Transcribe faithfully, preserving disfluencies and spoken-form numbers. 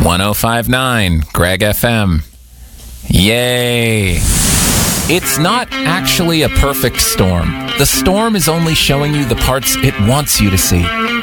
one oh five point nine Greg F M. Yay! It's not actually a perfect storm. The storm is only showing you the parts it wants you to see.